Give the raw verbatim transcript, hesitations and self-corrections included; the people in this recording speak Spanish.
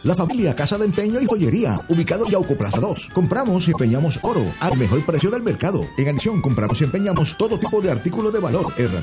La familia Casa de Empeño y Joyería, ubicado en Yauco Plaza dos. Compramos y empeñamos oro al mejor precio del mercado. En adición, compramos y empeñamos todo tipo de artículos de valor, herramientas